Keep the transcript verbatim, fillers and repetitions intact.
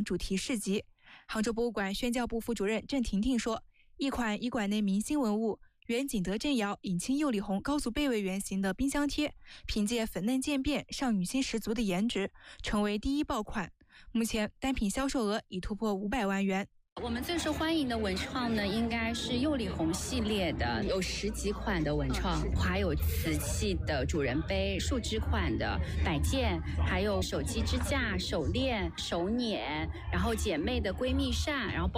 主题市集。杭州博物馆宣教部副主任郑婷婷说，一款以馆内明星文物原景德镇窑引清釉里红高足贝位原型的冰箱贴，凭借粉嫩渐变、少女心十足的颜值，成为第一爆款。目前单品销售额已突破五百万元。 我们最受欢迎的文创呢，应该是釉里红系列的，有十几款的文创，还有瓷器的主人杯、树枝款的摆件，还有手机支架、手链、手捻，然后姐妹的闺蜜扇，然后包